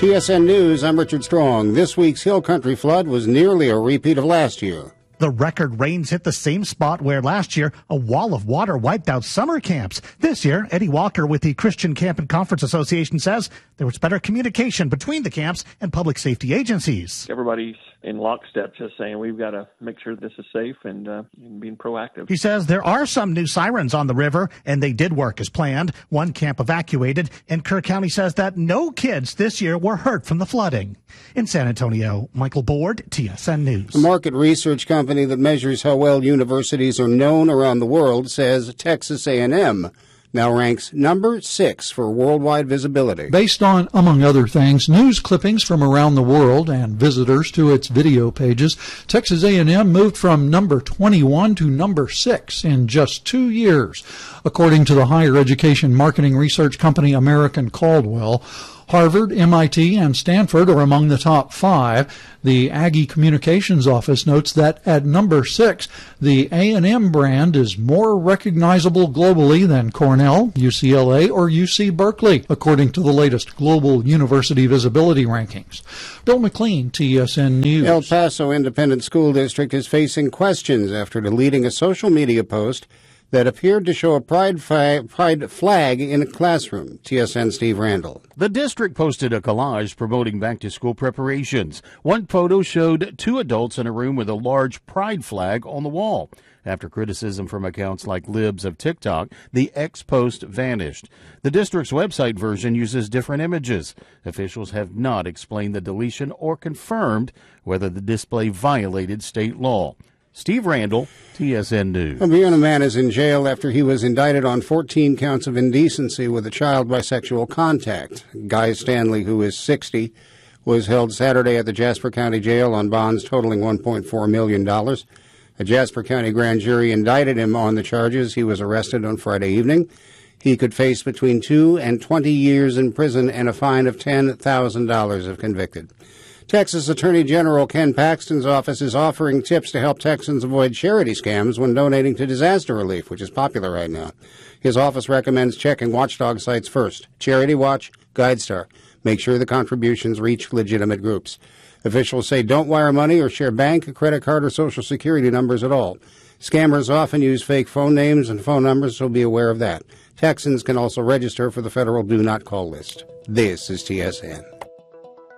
TSN News, I'm Richard Strong. This week's Hill Country flood was nearly a repeat of last year. The record rains hit the same spot where last year a wall of water wiped out summer camps. This year, Eddie Walker with the Christian Camp and Conference Association says there was better communication between the camps and public safety agencies. Everybody's in lockstep just saying we've got to make sure this is safe and being proactive. He says there are some new sirens on the river, and they did work as planned. One camp evacuated, and Kerr County says that no kids this year were hurt from the flooding. In San Antonio, Michael Board, TSN News. A market research company that measures how well universities are known around the world says Texas A&M now ranks number 6 for worldwide visibility. Based on, among other things, news clippings from around the world and visitors to its video pages, Texas A&M moved from number 21 to number 6 in just 2 years. According to the higher education marketing research company American Caldwell, Harvard, MIT, and Stanford are among the top 5. The Aggie Communications Office notes that at number 6, the A&M brand is more recognizable globally than Cornell, UCLA, or UC Berkeley, according to the latest Global University Visibility Rankings. Bill McLean, TSN News. El Paso Independent School District is facing questions after deleting a social media post that appeared to show a pride flag in a classroom. TSN Steve Randall. The district posted a collage promoting back-to-school preparations. One photo showed 2 adults in a room with a large pride flag on the wall. After criticism from accounts like Libs of TikTok, the ex-post vanished. The district's website version uses different images. Officials have not explained the deletion or confirmed whether the display violated state law. Steve Randall, TSN News. A Vienna man is in jail after he was indicted on 14 counts of indecency with a child by sexual contact. Guy Stanley, who is 60, was held Saturday at the Jasper County Jail on bonds totaling $1.4 million. A Jasper County grand jury indicted him on the charges. He was arrested on Friday evening. He could face between 2 and 20 years in prison and a fine of $10,000 if convicted. Texas Attorney General Ken Paxton's office is offering tips to help Texans avoid charity scams when donating to disaster relief, which is popular right now. His office recommends checking watchdog sites first. Charity Watch, GuideStar. Make sure the contributions reach legitimate groups. Officials say don't wire money or share bank, credit card, or Social Security numbers at all. Scammers often use fake phone names and phone numbers, so be aware of that. Texans can also register for the federal Do Not Call list. This is TSN.